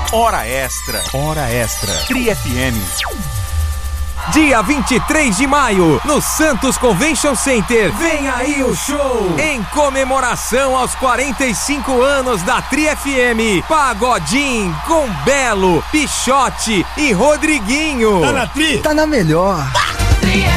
Hora Extra. Hora Extra. Tri FM. Dia 23 de maio, no Santos Convention Center, vem aí o show! Em comemoração aos 45 anos da Tri FM, Pagodinho com Belo, Pichote e Rodriguinho. Tá na Tri? Tá na melhor.